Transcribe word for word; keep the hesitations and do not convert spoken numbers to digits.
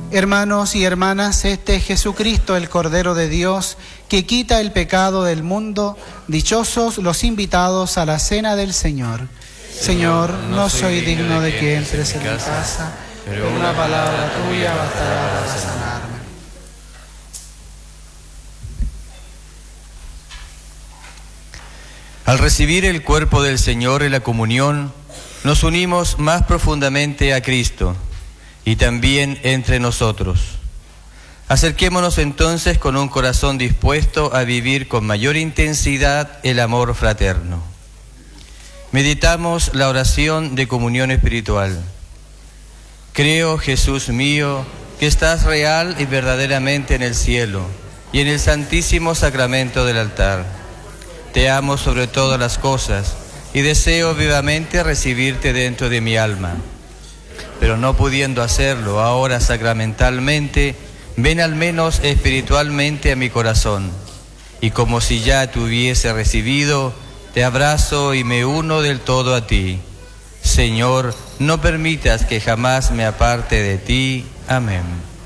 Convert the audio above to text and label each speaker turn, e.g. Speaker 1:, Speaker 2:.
Speaker 1: Hermanos y hermanas, este es Jesucristo, el Cordero de Dios, que quita el pecado del mundo. Dichosos los invitados a la cena del Señor. Señor, no soy digno de que entres en mi casa, pero una palabra tuya bastará para sanarme.
Speaker 2: Al recibir el cuerpo del Señor en la comunión, nos unimos más profundamente a Cristo y también entre nosotros. Acerquémonos entonces con un corazón dispuesto a vivir con mayor intensidad el amor fraterno. Meditamos la oración de comunión espiritual. Creo, Jesús mío, que estás real y verdaderamente en el cielo y en el santísimo sacramento del altar. Te amo sobre todas las cosas y deseo vivamente recibirte dentro de mi alma. Pero no pudiendo hacerlo ahora sacramentalmente, ven al menos espiritualmente a mi corazón. Y como si ya te hubiese recibido, te abrazo y me uno del todo a ti. Señor, no permitas que jamás me aparte de ti. Amén.